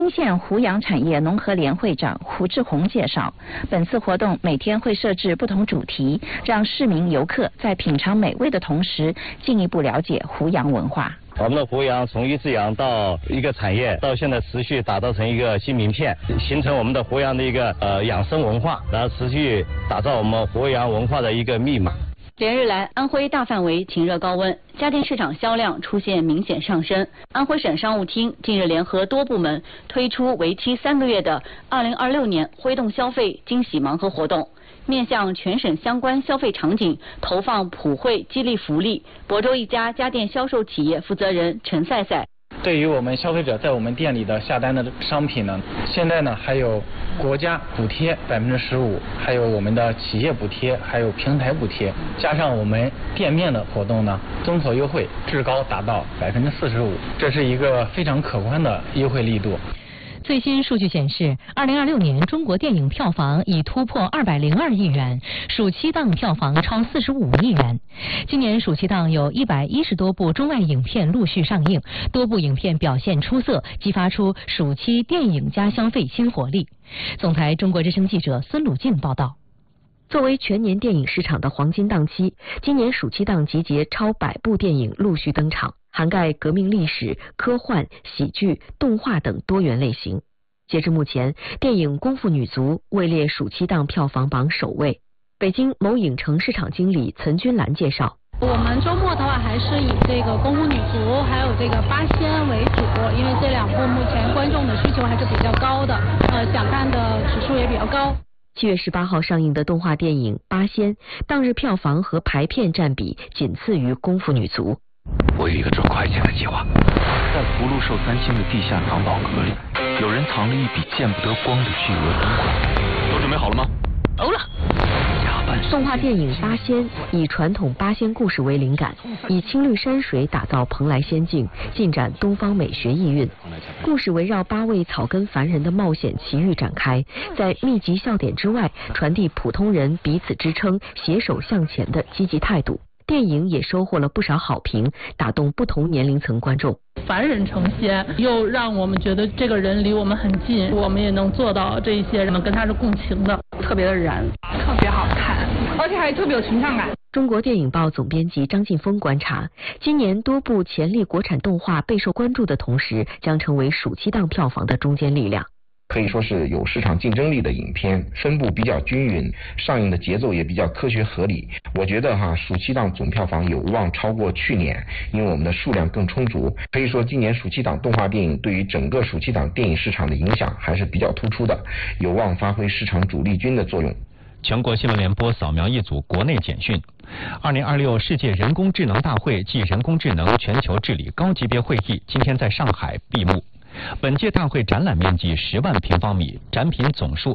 新县湖洋产业农合联会长胡志宏介绍，本次活动每天会设置不同主题，让市民游客在品尝美味的同时，进一步了解湖洋文化。 我们的湖洋从育饲养到一个产业，到现在持续打造成一个新名片，形成我们的湖洋的一个养生文化，然后持续打造我们湖洋文化的一个密码。 连日来，安徽大范围晴热高温，家电市场销量出现明显上升。安徽省商务厅近日联合多部门推出为期3个月的2026年挥动消费惊喜盲盒活动，面向全省相关消费场景投放普惠激励福利。亳州一家家电销售企业负责人陈赛赛。 对于我们消费者在我们店里的下单的商品呢，现在呢还有国家补贴15%，还有我们的企业补贴，还有平台补贴，加上我们店面的活动呢，综合优惠至高达到45%，这是一个非常可观的优惠力度。 最新数据显示，2026年中国电影票房已突破202亿元，暑期档票房超45亿元。今年暑期档有110多部中外影片陆续上映，多部影片表现出色，激发出暑期电影加消费新活力。总台中国之声记者孙鲁静报道。 作为全年电影市场的黄金档期，今年暑期档集结超100部电影陆续登场，涵盖革命历史、科幻、喜剧、动画等多元类型。截至目前，电影《功夫女足》位列暑期档票房榜首位。北京某影城市场经理岑君兰介绍， 我们周末的话还是以这个《功夫女足》还有这个《八仙》为主，因为这2部目前观众的需求还是比较高的，想看的指数也比较高。 7月18号上映的动画电影《八仙》当日票房和排片占比仅次于《功夫女足》。 我有一个赚快钱的计划，在福禄寿3星的地下藏宝阁里，有人藏了一笔见不得光的巨额赃款。都准备好了吗？ 好了。动画电影《八仙》以传统八仙故事为灵感，以青绿山水打造蓬莱仙境，尽展东方美学意蕴。故事围绕8位草根凡人的冒险奇遇展开，在密集笑点之外，传递普通人彼此支撑、携手向前的积极态度。电影也收获了不少好评，打动不同年龄层观众。 凡人成仙，又让我们觉得这个人离我们很近，我们也能做到这一些人跟他是共情的，特别的燃，特别好看，而且还特别有群像感。 中国电影报总编辑张劲峰观察，今年多部潜力国产动画备受关注的同时，将成为暑期档票房的中坚力量。 可以说是有市场竞争力的影片，分布比较均匀，上映的节奏也比较科学合理。我觉得暑期档总票房有望超过去年，因为我们的数量更充足。可以说今年暑期档动画电影对于整个暑期档电影市场的影响还是比较突出的，有望发挥市场主力军的作用。 全国新闻联播扫描一组国内简讯。2026世界人工智能大会暨人工智能全球治理高级别会议今天在上海闭幕。本届大会展览面积10万平方米，展品总数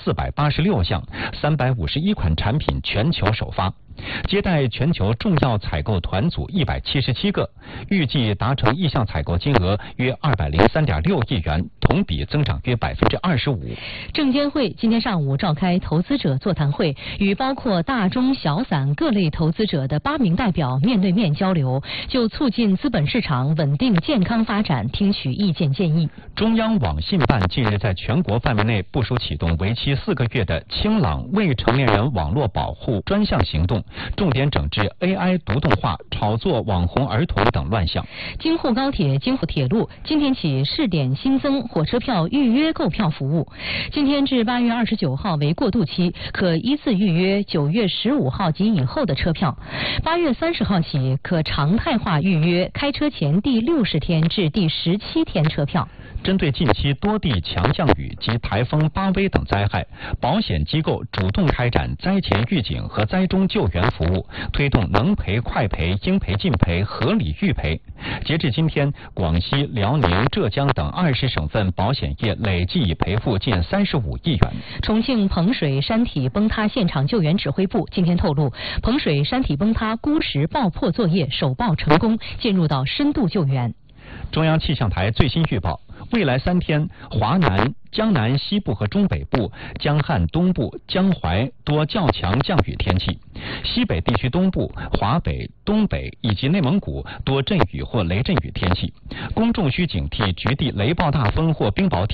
4486项，351款产品全球首发，接待全球重要采购团组177个，预计达成意向采购金额约203.6亿元，同比增长约25%。 证监会今天上午召开投资者座谈会，与包括大中小散各类投资者的8名代表面对面交流，就促进资本市场稳定健康发展听取意见建议。 中央网信办近日在全国范围内部署启动为期4个月的清朗未成年人网络保护专项行动，重点整治 AI 独动化、炒作网红儿童等乱象。 京沪高铁、京沪铁路今天起试点新增火车票预约购票服务，今天至8月29号为过渡期，可依次预约9月15号及以后的车票。8月30号起可常态化预约开车前第60天至第17天车票。 针对近期多地强降雨及台风巴威等灾害，保险机构主动开展灾前预警和灾中救援服务，推动能赔快赔、应赔尽赔、合理预赔。截至今天，广西、辽宁、浙江等20省份保险业累计已赔付近35亿元。 重庆彭水山体崩塌现场救援指挥部今天透露，彭水山体崩塌孤石爆破作业首爆成功，进入到深度救援。 中央气象台最新预报，未来3天，华南、江南西部和中北部、江汉东部、江淮多较强降雨天气，西北地区东部、华北、东北以及内蒙古多阵雨或雷阵雨天气，公众需警惕局地雷暴大风或冰雹天气。